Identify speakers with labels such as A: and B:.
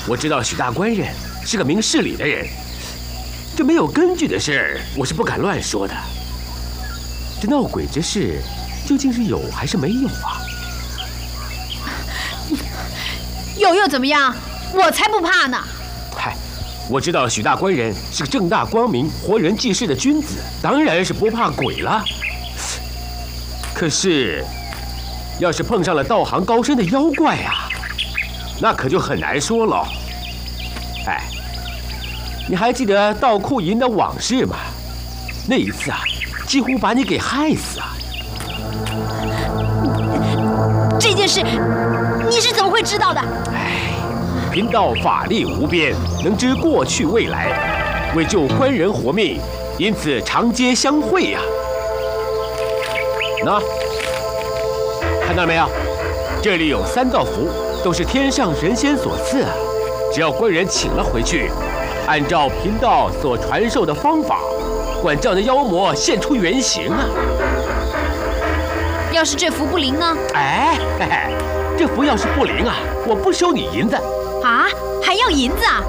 A: 我知道许大官人是个明事理的人，这没有根据的事我是不敢乱说的。这闹鬼之事究竟是有还是没有啊？
B: 有又怎么样？我才不怕呢！
A: 嗨，我知道许大官人是个正大光明、活人济世的君子，当然是不怕鬼了。可是，要是碰上了道行高深的妖怪啊，那可就很难说了。哎，你还记得盗库银的往事吗？那一次啊，几乎把你给害死啊！
B: 这件事你是怎么会知道的？
A: 哎，贫道法力无边，能知过去未来，为救官人活命，因此常皆相会呀。那，看到没有？这里有3道符，都是天上神仙所赐啊。只要官人请了回去，按照贫道所传授的方法，管这样的妖魔现出原形啊。
B: 要是这符不灵呢？
A: 哎，嘿嘿，这符要是不灵啊，我不收你银子。
B: 啊，还要银子啊？